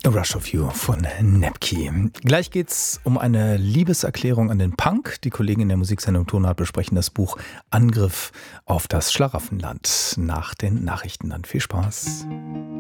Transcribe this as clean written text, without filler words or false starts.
A Rush of You von Nepki. Gleich geht's um eine Liebeserklärung an den Punk. Die Kollegen in der Musiksendung Tonart besprechen das Buch Angriff auf das Schlaraffenland. Nach den Nachrichten dann. Viel Spaß.